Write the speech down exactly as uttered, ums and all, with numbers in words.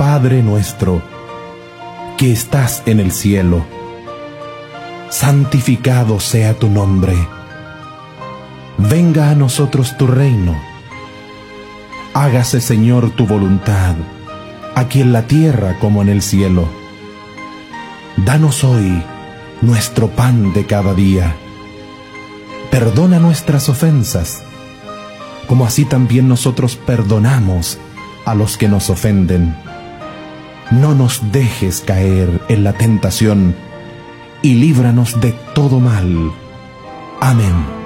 Padre nuestro, que estás en el cielo, santificado sea tu nombre. Venga a nosotros tu reino. Hágase, Señor, tu voluntad, aquí en la tierra como en el cielo. Danos hoy nuestro pan de cada día. Perdona nuestras ofensas, como así también nosotros perdonamos a los que nos ofenden. No nos dejes caer en la tentación, y líbranos de todo mal. Amén.